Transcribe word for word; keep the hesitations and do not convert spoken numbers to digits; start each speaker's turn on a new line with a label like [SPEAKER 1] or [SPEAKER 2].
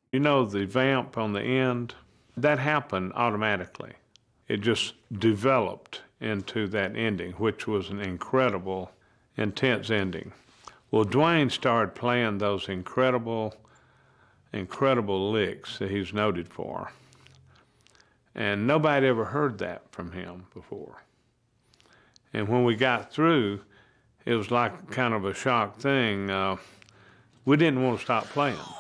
[SPEAKER 1] You know, the vamp on the end, that happened automatically. It just developed into that ending, which was an incredible, intense ending. Well, Dwayne started playing those incredible, incredible licks that he's noted for. And nobody ever heard that from him before. And when we got through, it was like kind of a shock thing. Uh, we didn't want to stop playing.